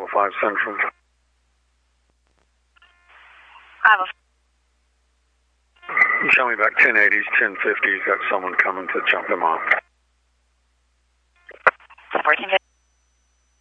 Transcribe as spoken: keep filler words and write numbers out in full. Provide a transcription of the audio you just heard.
oh five Central. five oh five. Show me about ten eighties, ten fifties. Got someone coming to jump him off. fourteen fifty.